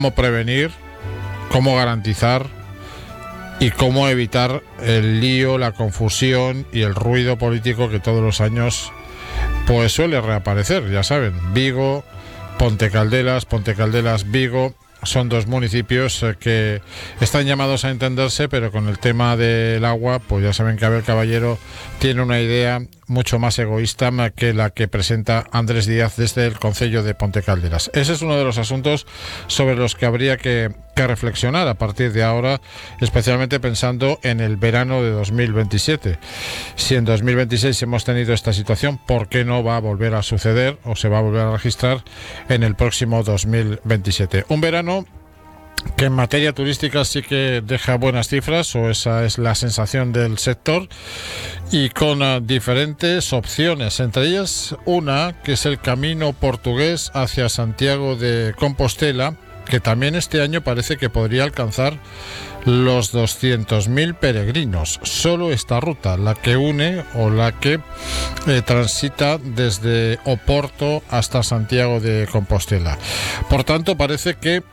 cómo prevenir, cómo garantizar y cómo evitar el lío, la confusión y el ruido político que todos los años pues suele reaparecer. Ya saben, Vigo, Ponte Caldelas, Vigo, son dos municipios que están llamados a entenderse, pero con el tema del agua, pues ya saben que Abel Caballero tiene una idea mucho más egoísta que la que presenta Andrés Díaz desde el Concello de Ponte Caldelas. Ese es uno de los asuntos sobre los que habría que reflexionar a partir de ahora, especialmente pensando en el verano de 2027. Si en 2026 hemos tenido esta situación, ¿por qué no va a volver a suceder o se va a volver a registrar en el próximo 2027? Un verano que en materia turística sí que deja buenas cifras, o esa es la sensación del sector, y con diferentes opciones, entre ellas una que es el camino portugués hacia Santiago de Compostela, que también este año parece que podría alcanzar los 200.000 peregrinos. Solo esta ruta, la que une o la que transita desde Oporto hasta Santiago de Compostela. Por tanto, parece que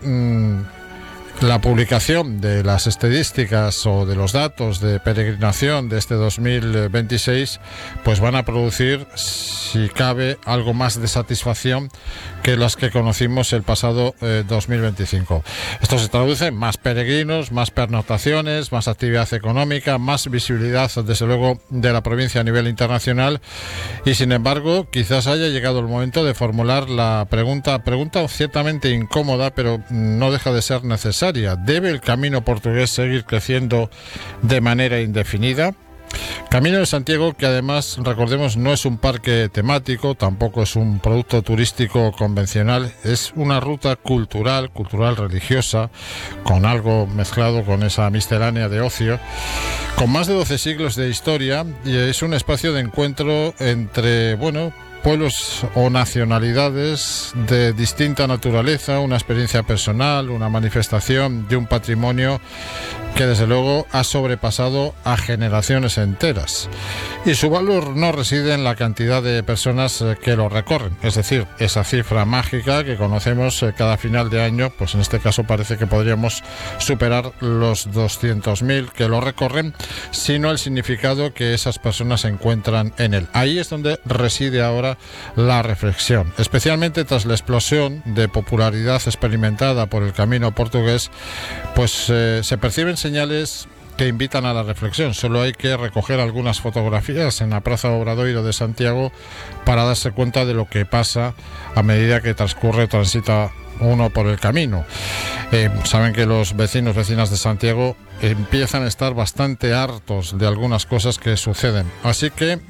la publicación de las estadísticas o de los datos de peregrinación de este 2026 pues van a producir, si cabe, algo más de satisfacción que las que conocimos el pasado 2025. Esto se traduce en más peregrinos, más pernotaciones, más actividad económica, más visibilidad, desde luego, de la provincia a nivel internacional, y sin embargo quizás haya llegado el momento de formular la pregunta ciertamente incómoda, pero no deja de ser necesaria. ¿Debe el camino portugués seguir creciendo de manera indefinida? Camino de Santiago, que además, recordemos, no es un parque temático, tampoco es un producto turístico convencional, es una ruta cultural religiosa, con algo mezclado con esa miscelánea de ocio, con más de 12 siglos de historia, y es un espacio de encuentro entre, pueblos o nacionalidades de distinta naturaleza, una experiencia personal, una manifestación de un patrimonio que desde luego ha sobrepasado a generaciones enteras. Y su valor no reside en la cantidad de personas que lo recorren, es decir, esa cifra mágica que conocemos cada final de año, pues en este caso parece que podríamos superar los 200.000 que lo recorren, sino el significado que esas personas encuentran en él. Ahí es donde reside ahora la reflexión, especialmente tras la explosión de popularidad experimentada por el camino portugués, pues se perciben señales que invitan a la reflexión. Solo hay que recoger algunas fotografías en la Plaza Obradoiro de Santiago para darse cuenta de lo que pasa a medida que transita uno por el camino. Saben que los vecinas de Santiago empiezan a estar bastante hartos de algunas cosas que suceden, así que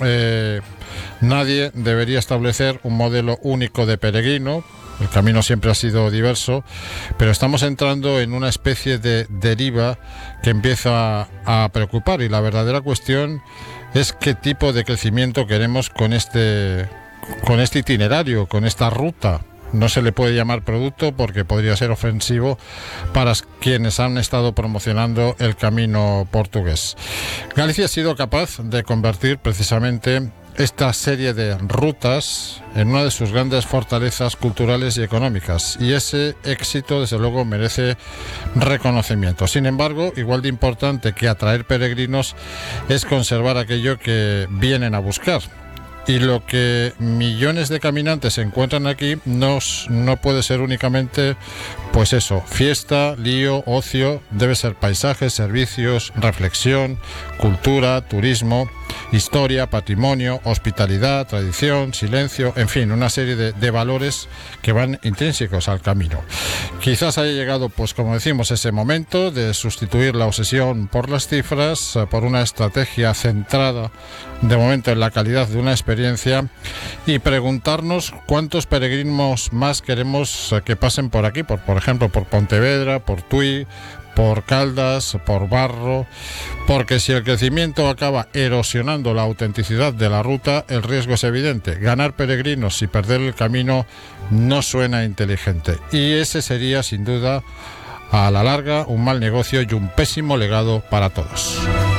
nadie debería establecer un modelo único de peregrino. El camino siempre ha sido diverso, pero estamos entrando en una especie de deriva que empieza a preocupar, y la verdadera cuestión es qué tipo de crecimiento queremos con este itinerario, con esta ruta. No se le puede llamar producto porque podría ser ofensivo para quienes han estado promocionando el camino portugués. Galicia ha sido capaz de convertir precisamente esta serie de rutas en una de sus grandes fortalezas culturales y económicas, y ese éxito desde luego merece reconocimiento. Sin embargo, igual de importante que atraer peregrinos es conservar aquello que vienen a buscar. Y lo que millones de caminantes encuentran aquí no puede ser únicamente, pues eso, fiesta, lío, ocio. Debe ser paisajes, servicios, reflexión, cultura, turismo, historia, patrimonio, hospitalidad, tradición, silencio, en fin, una serie de valores que van intrínsecos al camino. Quizás haya llegado, pues como decimos, ese momento de sustituir la obsesión por las cifras por una estrategia centrada de momento en la calidad de una experiencia, y preguntarnos cuántos peregrinos más queremos que pasen por aquí, por ejemplo, por Pontevedra, por Tui, por Caldas, por Barro, porque si el crecimiento acaba erosionando la autenticidad de la ruta, el riesgo es evidente. Ganar peregrinos y perder el camino no suena inteligente, y ese sería sin duda a la larga un mal negocio y un pésimo legado para todos.